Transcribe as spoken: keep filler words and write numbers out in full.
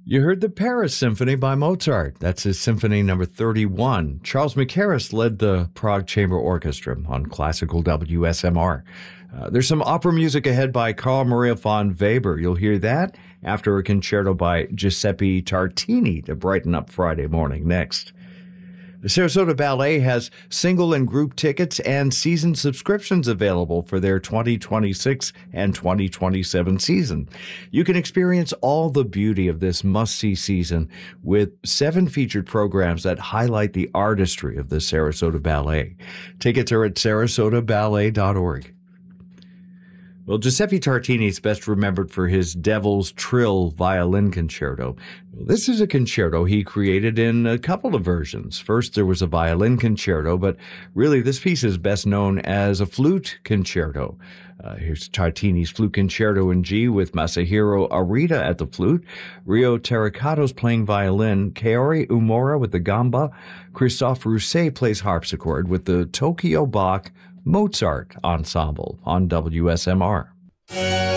You heard the Paris Symphony by Mozart. That's his Symphony number thirty-one. Charles Mackerras led the Prague Chamber Orchestra on classical W S M R. Uh, there's some opera music ahead by Carl Maria von Weber. You'll hear that after a concerto by Giuseppe Tartini to brighten up Friday morning next. The Sarasota Ballet has single and group tickets and season subscriptions available for their twenty twenty-six and twenty twenty-seven season. You can experience all the beauty of this must-see season with seven featured programs that highlight the artistry of the Sarasota Ballet. Tickets are at sarasota ballet dot org. Well, Giuseppe Tartini is best remembered for his Devil's Trill violin concerto. This is a concerto he created in a couple of versions. First, there was a violin concerto, but really this piece is best known as a flute concerto. Uh, here's Tartini's Flute Concerto in G with Masahiro Arita at the flute, Rio Terracatos playing violin, Kaori Umura with the gamba, Christophe Rousset plays harpsichord with the Tokyo Bach Mozart Ensemble on W S M R.